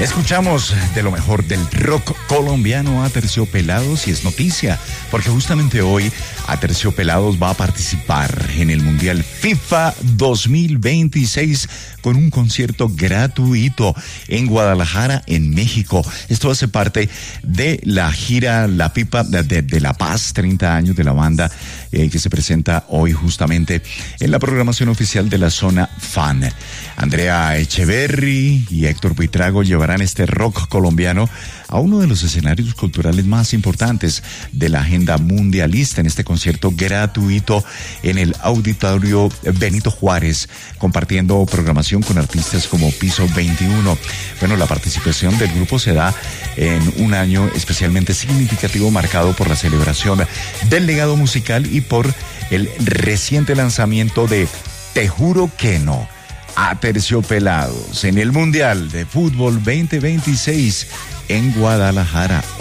Escuchamos de lo mejor del rock colombiano a Aterciopelados y es noticia, porque justamente hoy Aterciopelados va a participar en el Mundial FIFA 2026 con un concierto gratuito en Guadalajara, en México. Esto hace parte de la gira La Pipa de La Paz, 30 años de la banda, que se presenta hoy justamente en la programación oficial de la Zona Fan. Andrea Echeverry y Héctor Buitrago llevarán este rock colombiano a uno de los escenarios culturales más importantes de la agenda mundialista en este concierto gratuito en el Auditorio Benito Juárez, compartiendo programación con artistas como Piso 21. Bueno, la participación del grupo se da en un año especialmente significativo marcado por la celebración del legado musical y por el reciente lanzamiento de Te Juro Que No. Aterciopelados en el Mundial de Fútbol 2026 en Guadalajara.